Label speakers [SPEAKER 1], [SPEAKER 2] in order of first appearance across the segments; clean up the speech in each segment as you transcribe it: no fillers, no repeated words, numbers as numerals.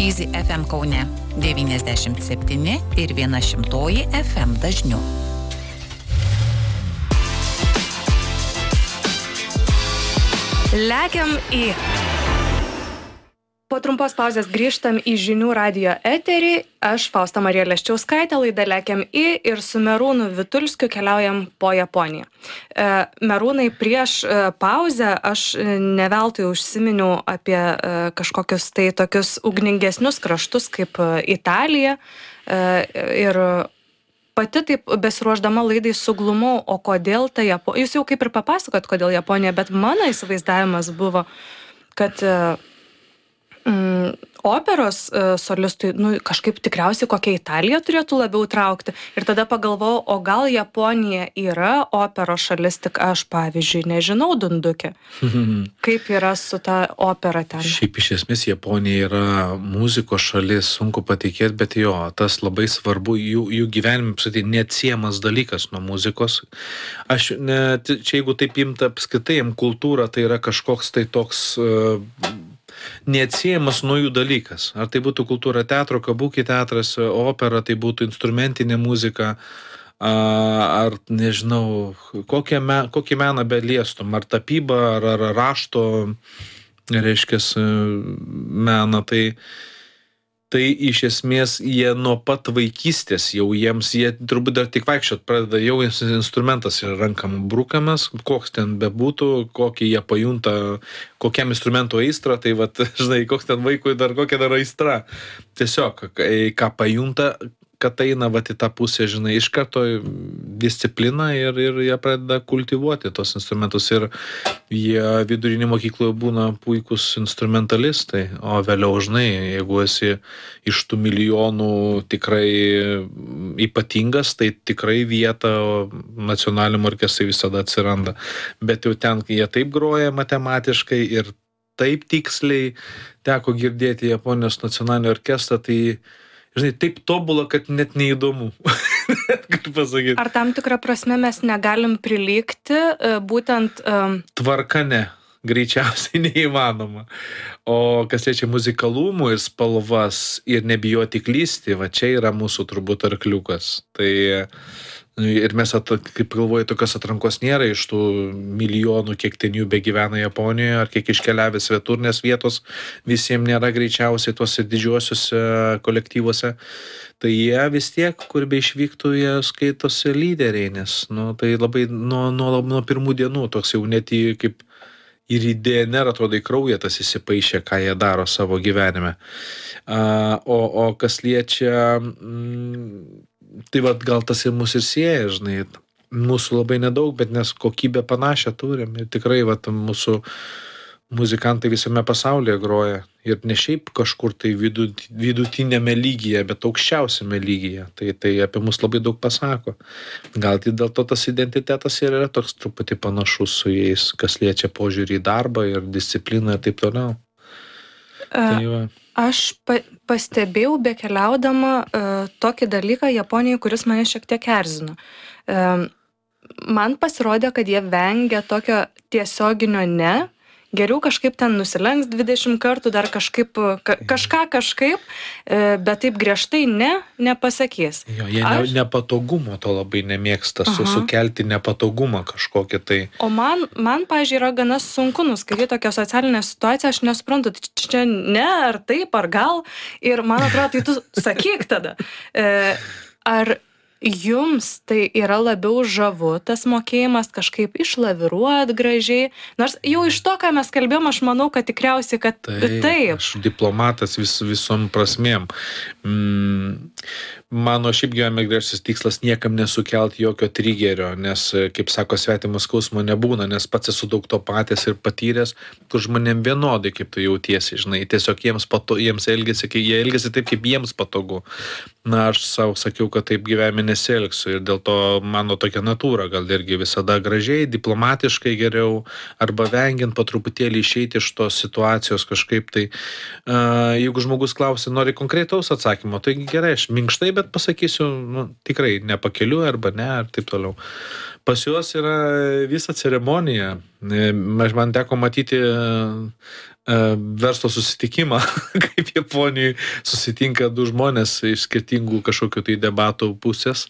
[SPEAKER 1] Easy FM Kaune 97 ir 100 FM dažniu.
[SPEAKER 2] Lekiam į... Po trumpos pauzės grįžtam į žinių radijo eterį. Aš, Fausta Marija Leščiauskaitė, laida Lekiam į ir su Merūnu Vitulskiu keliaujam po Japoniją. Merūnai, prieš pauzę aš ne veltui užsiminiau apie kažkokius tai tokius ugningesnius kraštus kaip Italija. Ir pati taip besiruošdama laidai suglumau, o kodėl ta Japonija... Jūs jau kaip ir papasakot, kodėl Japonija, bet mano įsivaizdavimas buvo, kad... operos solistui, kažkaip tikriausiai kokia Italija turėtų labiau traukti. Ir tada pagalvojau, o gal Japonija yra operos šalis, tik aš, pavyzdžiui, nežinau Dundukė. Kaip yra su ta opera ten?
[SPEAKER 3] Šiaip iš esmės Japonija yra muzikos šalis, sunku patikėti, bet jo, tas labai svarbu, jų gyvenime neatsiejamas dalykas nuo muzikos. Čia jeigu taip imta apskritai, kultūra tai yra kažkoks tai toks... neatsiejamas nuo jų dalykas. Ar tai būtų kultūra teatro, kabuki teatras, opera, tai būtų instrumentinė muzika, ar nežinau, kokį meną beliestum, ar tapybą, ar rašto, reiškias, meną, tai iš esmės jie nuo pat vaikystės jau jie turbūt dar tik vaikščiot pradeda, jau instrumentas yra rankam brukamas, koks ten bebūtų, kokį jie pajunta, kokiam instrumento aistra, tai žinai, koks ten vaikui dar kokia dar aistra. Tiesiog, ką pajunta, kad eina į tą pusę, žinai, iš karto disciplina ir jie pradeda kultivuoti tos instrumentus ir jie vidurinį mokykloje būna puikus instrumentalistai, o vėliau, žinai, jeigu esi iš tų milijonų tikrai ypatingas, tai tikrai vieta nacionaliniam orkestrui visada atsiranda. Bet jau ten jie taip groja matematiškai ir taip tiksliai teko girdėti Japonijos nacionalinį orkestrą, tai žinai, taip tobula, kad net neįdomu. Galiu pasakyti.
[SPEAKER 2] Ar tam tikrą prasme mes negalim prilygti būtent...
[SPEAKER 3] Tvarka ne. Greičiausiai neįmanoma. O kas liečia muzikalumų ir spalvas ir nebijoti klysti, čia yra mūsų turbūt arkliukas. Tai ir mes, kaip galvoju, tokios atrankos nėra iš tų milijonų, kiek ten jų begyvena Japonijoje, ar kiek iškeliavę svetur, nes vietos visiems nėra greičiausiai tuose didžiuosiuose kolektyvuose. Tai jie vis tiek, kur be išvyktų, jie skaitosi lyderiai, nes tai labai nuo pirmų dienų toks jau net kaip ir į DNR atrodo į kraują tas įsipaišė, ką jie daro savo gyvenime. O kas liečia... Tai gal tas ir mūsų ir sieja, žinai, mūsų labai nedaug, bet nes kokybę panašią turim. Ir tikrai mūsų muzikantai visame pasaulyje groja. Ir ne šiaip kažkur tai vidutinėme lygyje, bet aukščiausiame lygyje. Tai apie mus labai daug pasako. Gal tai dėl to tas identitetas ir yra toks truputį panašus su jais, kas liečia požiūrį į darbą ir discipliną ir taip toliau.
[SPEAKER 2] Aš pastebėjau bekeliaudama tokį dalyką Japonijai, kuris mane šiek tiek erzino. Man pasirodė, kad jie vengia tokio tiesioginio ne. Geriau kažkaip ten nusilenks 20 kartų, dar kažkaip, bet taip griežtai nepasakys.
[SPEAKER 3] Jo, jie nepatogumo to labai nemėgsta, sukelti nepatogumą kažkokį tai.
[SPEAKER 2] O man pavyzdžiui, yra gana sunku nuskaityti tokią socialinę situaciją, aš nesuprantu, čia ne, ar taip, ar gal, ir man atrodo, tai tu sakyk tada. Ar jums tai yra labiau žavu, tas mokėjimas kažkaip išlaviruot gražiai, nors jau iš to, ką mes kalbėjom, aš manau, kad tikriausiai, kad taip.
[SPEAKER 3] Aš diplomatas visom prasmėm. Mano šiaip gyvenime griežtas tikslas niekam nesukelti jokio trigerio, nes, kaip sako, svetimo skausmo nebūna, nes pats esu daug to patys ir patyręs, kur žmonėm vienodai, kaip tu jautiesi, žinai, tiesiog jiems elgiasi, jie elgiasi taip, kaip jiems patogu. Aš savo sakiau, kad taip gyvenime nesielgsiu ir dėl to mano tokia natūra, gal irgi visada gražiai, diplomatiškai geriau, arba vengiant po truputėlį išeiti iš tos situacijos kažkaip tai. Jeigu žmogus klausia, nori konkretaus atsakymo, tai gerai, aš minkštai, bet pasakysiu, tikrai nepakeliu arba ne, ar taip toliau. Pas juos yra visa ceremonija. Man teko matyti verslo susitikimą, kaip Japonijai susitinka du žmonės iš skirtingų kažkokių tai debatų pusės.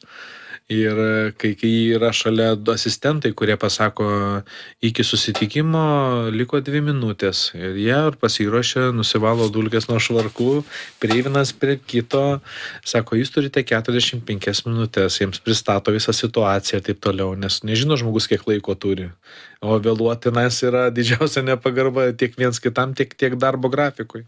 [SPEAKER 3] Ir kai yra šalia du asistentai, kurie pasako, iki susitikimo liko 2 minutės. Ir jie pasiruošia, nusivalo dulkes nuo švarkų, prie vienas prie kito, sako, jūs turite 45 minutės, jiems pristato visą situaciją ir taip toliau, nes nežino žmogus, kiek laiko turi. O vėluotinas yra didžiausia nepagarba tiek viens kitam, tiek darbo grafikui.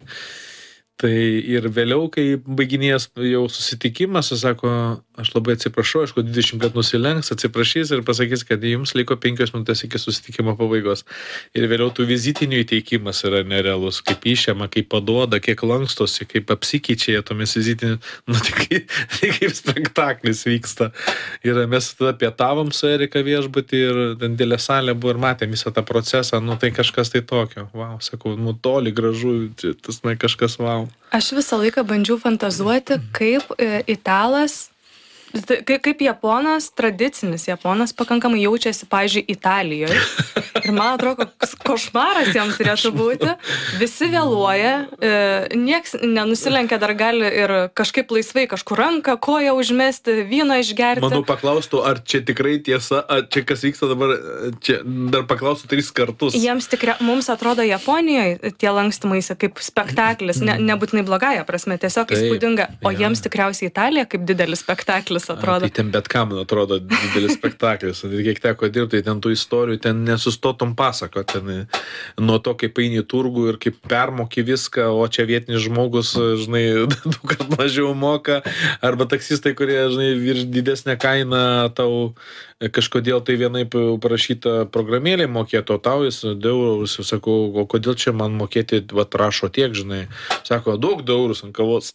[SPEAKER 3] Tai ir vėliau, kai baiginės jau susitikimas, jis sako, aš labai atsiprašau, aišku, 20 kartų nusilenks, atsiprašys ir pasakys, kad jums liko 5 minutės iki susitikimo pabaigos. Ir vėliau tų vizitinių įteikimas yra nerealus, kaip išėma, kaip paduoda, kiek lankstosi, kaip apsikeičia tomis vizitinių, tai kaip spektaklis vyksta. Ir mes tada pietavom su Erika viešbutį ir ten didelė salė buvo ir matėm visą tą procesą, tai kažkas tai tokio. Wow, sakau, toli gražu, tas kažkas wow.
[SPEAKER 2] Aš visą laiką bandžiau fantazuoti, kaip italas, kaip japonas, tradicinis japonas pakankamai jaučiasi, pavyzdžiui, Italijoje. Ir man atrodo, košmaras jiems turėtų būti. Visi vėluoja, nieks nenusilenkia, dar gali ir kažkaip laisvai kažkur ranką, koją užmesti, vyną išgerti.
[SPEAKER 3] Manau, paklaustų, ar čia tikrai tiesa, ar čia kas vyksta dabar, čia dar paklaustų 3 kartus.
[SPEAKER 2] Jiems mums atrodo Japonijoje tie lankstymaisi kaip spektaklis, nebūtinai blogąja prasme, tiesiog įspūdinga. O jiems tikriausiai Italija kaip didelis spektaklis atrodo.
[SPEAKER 3] Tai ten bet kam atrodo didelis spektaklis. Kiek teko dirbti, ten tų istorijų, ten nesustotum pasakoti. Ten nuo to, kaip eini į turgų ir kaip permoki viską, o čia vietinis žmogus, žinai, 2 kart mažiau moka, arba taksistai, kurie, žinai, virš didesnę kainą tau kažkodėl tai vienaip parašyta programėlė mokėtų, o tau jis 2 eurus, sakau, o kodėl čia man mokėti, rašo tiek, žinai, sako, daug 2 eurus ant kavos.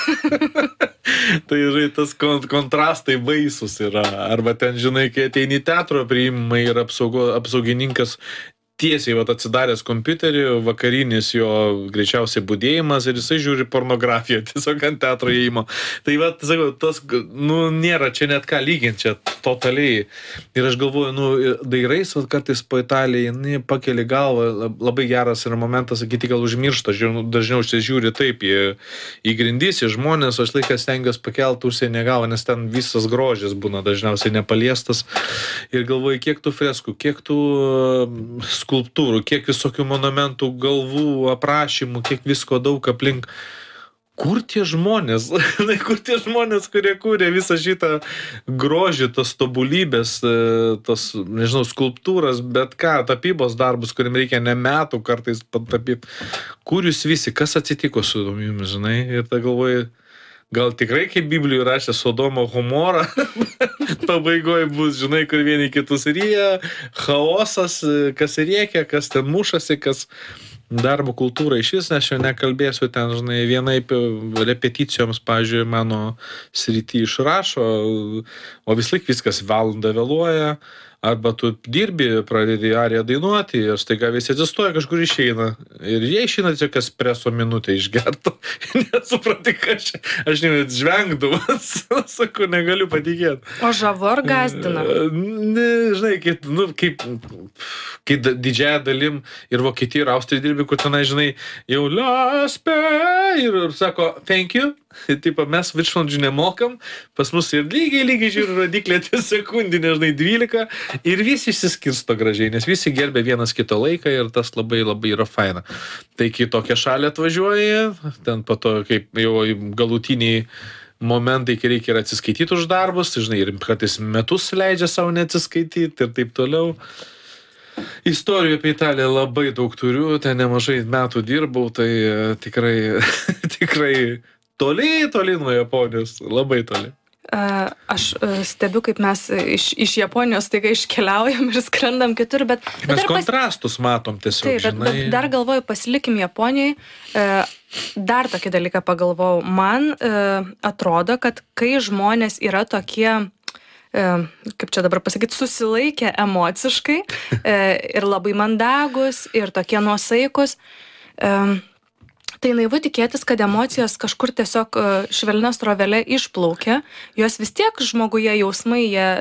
[SPEAKER 3] Tai, žinai, tas kontrastai baisus yra, arba ten, žinai, kai ateini į teatro priimimą ir apsaugininkas tiesiai atsidaręs kompiuterį, vakarinis jo greičiausiai budėjimas ir jisai žiūri pornografiją tiesiog ant teatro įėjimo. Tai sakau, tas, nėra čia net ką lyginti, čia totaliai. Ir aš galvoju, dairais, kartais po Italijai, pakeli galvą, labai geras yra momentas, sakyti, gal užmiršta, dažniau čia žiūri taip į grindys, į žmonės, o aš laikas stengiuosi pakelti užsienį galvą, nes ten visas grožis būna dažniausiai nepaliestas. Ir galvoju, kiek tų freskų, kiek tų skulptūrų, kiek visokių monumentų, galvų, aprašymų, kiek visko daug aplink. Kur tie žmonės? Kur tie žmonės, kurie kūrė visą šitą grožį, tas tobulybės, tas, nežinau, skulptūras, bet ką, tapybos darbus, kuriam reikia ne metų kartais patapyti. Kur jūs visi? Kas atsitiko su jumis, žinai? Ir ta galvoju, gal tikrai kaip Biblijoje rašė Sodomo Gomorą, pabaigoje bus, žinai, kur vieni kitus ryja, chaosas, kas rėkia, kas ten mušasi, kas darbo kultūra iš vis, aš jau nekalbėsiu ten, žinai, vienaip repeticijoms, pavyzdžiui, mano srity išrašo, o vis laik viskas valandą vėluoja, arba tu dirbi, pradedi ariją dainuoti ir staiga visi atsistoja, kažkur išeina. Ir jie išeina tiesiog espreso minutę išgertų. Nesupranti, aš žvengdavau. Sakau, negaliu patikėti.
[SPEAKER 2] O žavu ar gazdina?
[SPEAKER 3] Žinai, kai didžiąją dalim ir Vokietija ir Austrija dirbi, kur tenai, žinai, jau laspe ir sako, thank you. Taip, mes viršvalandžių nemokam, pas mus ir lygiai žiūri rodiklė sekundinė, žinai, 12 ir visi išsiskirsto gražiai, nes visi gerbė vienas kito laiką ir tas labai labai yra faina. Tai kai tokia šalį atvažiuoja, ten po to kaip jau galutiniai momentai, kai reikia ir atsiskaityti už darbus, tai, žinai, ir kartais metus leidžia savo neatsiskaityti ir taip toliau. Istorijų apie Italiją labai daug turiu, ten nemažai metų dirbau, tai tikrai toli nuo Japonijos, labai toli.
[SPEAKER 2] Aš stebiu, kaip mes iš Japonijos taiga iškeliaujam ir skrendam kitur, bet
[SPEAKER 3] mes kontrastus matom tiesiog,
[SPEAKER 2] taip,
[SPEAKER 3] žinai.
[SPEAKER 2] Bet dar galvoju, pasilikim Japonijai. Dar tokį dalyką pagalvojau. Man atrodo, kad kai žmonės yra tokie, kaip čia dabar pasakyti, susilaikę emociškai ir labai mandagus ir tokie nuosaikus, Tai naivu tikėtis, kad emocijos kažkur tiesiog švelnia srovelė išplaukia, jos vis tiek žmoguje jausmai,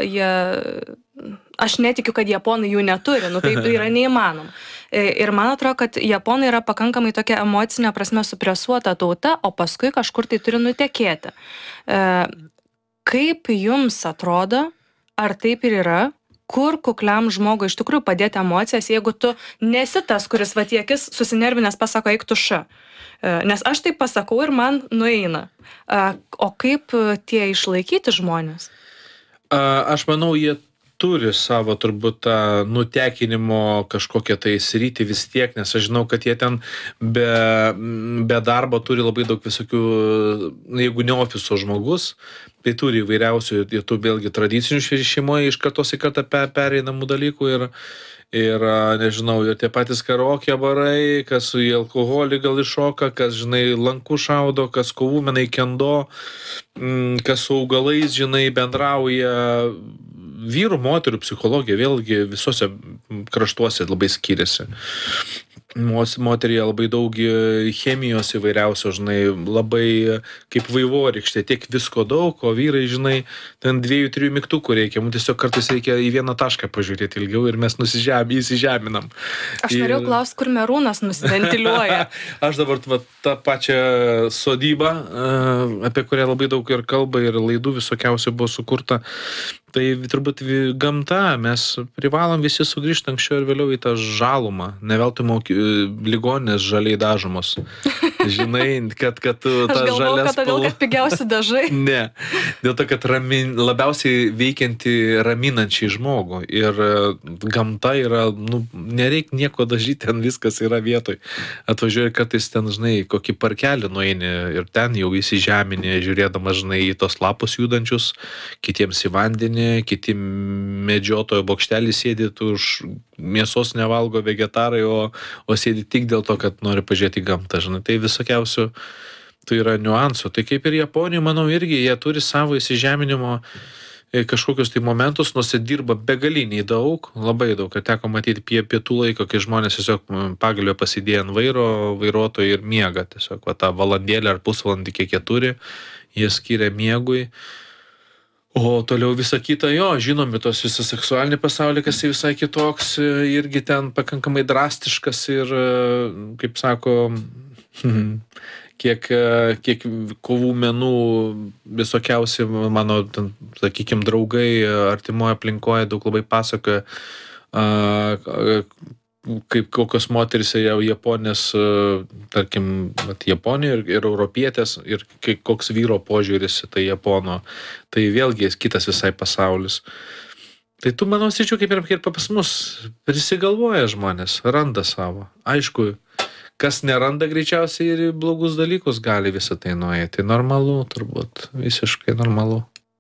[SPEAKER 2] aš netikiu, kad japonai jų neturi, tai yra neįmanoma. Ir man atrodo, kad japonai yra pakankamai tokia emocinė prasme supresuota tauta, o paskui kažkur tai turi nutekėti. Kaip jums atrodo, ar taip ir yra, kur kukliam žmogui iš tikrųjų padėti emocijas, jeigu tu nesi tas, kuris į akis susinervinęs pasako, eik tu ša. Nes aš taip pasakau ir man nueina. O kaip tie išlaikyti žmonės?
[SPEAKER 3] Aš manau, jie turi savo turbūt tą nutekinimo kažkokią tai sritį vis tiek, nes aš žinau, kad jie ten be darbo turi labai daug visokių, jeigu ne ofiso žmogus, tai turi įvairiausių, jie tų vėlgi tradicinių šeimoje iš kartos į kartą pereinamų dalykų ir nežinau, ir tie patys karaokė barai, kas į alkoholį gal iššoka, kas, žinai, lankų šaudo, kas kovų menai kendo, kas su augalais, žinai, bendrauja. Vyrų, moterų psichologija vėlgi visose kraštuose labai skiriasi. Moteryje labai daug chemijos įvairiausios, žinai, labai kaip vaivorykštė, tiek visko daug, o vyrai, žinai, ten 2-3 mygtukų reikia, mums tiesiog kartais reikia į vieną tašką pažiūrėti ilgiau ir mes įsižeminam.
[SPEAKER 2] Aš norėjau klausti, kur Merūnas nusiventiliuoja.
[SPEAKER 3] Aš dabar tą pačią sodybą, apie kurią labai daug ir kalba ir laidų visokiausių buvo sukurta, tai turbūt gamta, mes privalom visi sugrįžti anksčiau ir vėliau į tą žalumą. Ne veltui ligoninės žaliai dažomos. Žinai, kad ta žalia spalva... Aš galvoju,
[SPEAKER 2] kad todėl, kad pigiausi dažai.
[SPEAKER 3] Ne, dėl to, kad labiausiai veikianti raminančiai žmogų. Ir gamta yra, nereik nieko dažyti, ten viskas yra vietoj. Atvažiuoja kartais ten, žinai, kokį parkelį nueini ir ten jau įsižeminė, žiūrėdama, žinai, į tos lapus judančius, kitiems į vandenį, kiti medžiotojo bokštelį sėdi, už mėsos nevalgo vegetarai, o sėdi tik dėl to, kad nori pažiūrėti į gamtą, žinai. Tai visokiausių, tai yra niuansų. Tai kaip ir Japonija, manau, irgi jie turi savo įsižeminimo kažkokius tai momentus, nors jie dirba begaliniai daug, labai daug, kad teko matyti pietų laiko, kai žmonės tiesiog pagalio pasidėję ant vairuotojai ir miega tiesiog, tą valandėlę ar pusvalandį, kiek jie turi, jie skiria miegui. O toliau visą kitą, žinomi tos visą seksualinį pasaulį, kas visai kitoks, irgi ten pakankamai drastiškas ir, kaip sako, kiek kovų menų visokiausi mano, sakykime, draugai artimoje aplinkoje daug labai pasakoja, kaip kokios moterys jau Japonės, tarkim, Japonija ir europietės, ir koks vyro požiūris į tai Japono, tai vėlgi kitas visai pasaulis. Tai tu, manau, sičiau, kaip ir pas mus, prisigalvoja žmonės, randa savo. Aišku, kas neranda, greičiausiai ir blogus dalykus gali visą tai nueiti. Tai normalu, turbūt, visiškai normalu.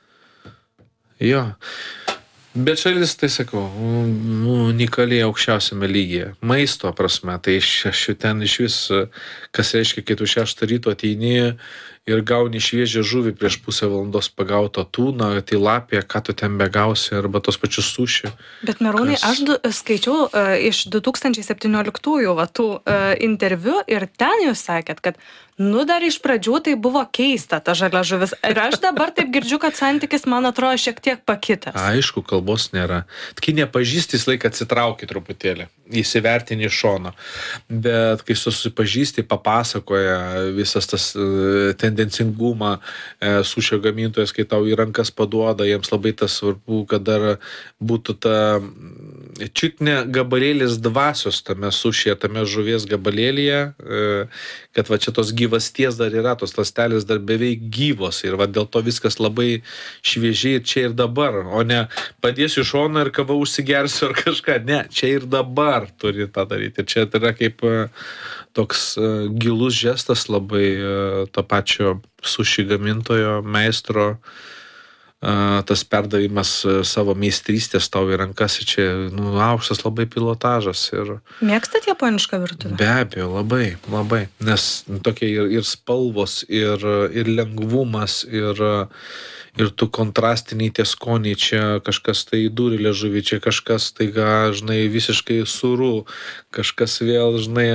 [SPEAKER 3] Jo. Bet šalis, tai sakau, unikaliai aukščiausiame lygyje. Maisto prasme, tai aš ten iš vis, kas reiškia, kai tu 6 ryto ateini ir gauni šviežią žuvį prieš pusę valandos pagauto tūną, tilapija, ką tu ten begausi, arba tos pačius suši.
[SPEAKER 2] Bet Merūnai, aš skaičiau iš 2017-ųjų tų interviu ir ten jūs sakėt, kad dar iš pradžių tai buvo keista ta žalia žuvis. Ir aš dabar taip girdžiu, kad santykis, man atrodo, šiek tiek pakitęs.
[SPEAKER 3] Aišku, kalbos nėra. Kai nepažįsti, jis laik atsitrauki truputėlį, įsivertini iš šono. Bet kai susipažįsti, papasakoja visas tas tendencingumą sušio gamintojas, kai tau į rankas paduoda, jiems labai tas svarbu, kad dar būtų ta čiut ne gabalėlis dvasios tame sušyje, tame žuvies gabalėlyje, kad va čia tos gyvasties dar yra, tos ląstelės dar beveik gyvos ir va dėl to viskas labai šviežiai čia ir dabar, o ne padėsiu šoną ir kava užsigersiu ar kažką, ne, čia ir dabar turi tą daryti. Ir čia yra kaip toks gilus žestas labai to pačio suši gamintojo, meistro, tas perdavimas savo meistrystės tau į rankas, čia aukštas labai pilotažas. Ir...
[SPEAKER 2] Mėgstat japonišką virtuvę?
[SPEAKER 3] Be abejo, labai, labai, nes tokie ir spalvos, ir lengvumas, ir tu kontrastiniai tie skoniai, čia kažkas tai dūri liežuvį, čia kažkas tai, žinai, visiškai sūru, kažkas vėl, žinai,